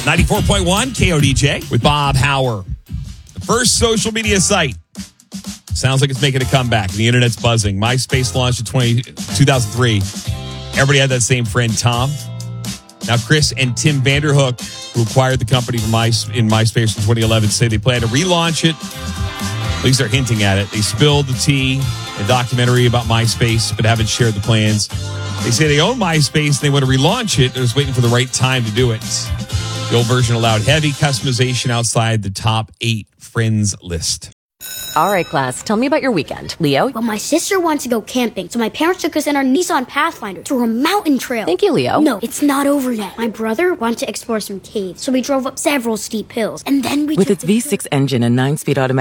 94.1 KODJ with Bob Hauer. The first social media site. Sounds like it's making a comeback. The internet's buzzing. MySpace launched in 2003. Everybody had that same friend, Tom. Now, Chris and Tim Vanderhook, who acquired the company in MySpace in 2011, say they plan to relaunch it. At least they're hinting at it. They spilled the tea, a documentary about MySpace, but haven't shared the plans. They say they own MySpace and they want to relaunch it. They're just waiting for the right time to do it. The old version allowed heavy customization outside the top 8 friends list. All right, class, tell me about your weekend. Leo? Well, my sister wanted to go camping, so my parents took us in our Nissan Pathfinder through a mountain trail. Thank you, Leo. No, it's not over yet. My brother wanted to explore some caves, so we drove up several steep hills, and then we With its V6 engine and 9-speed automatic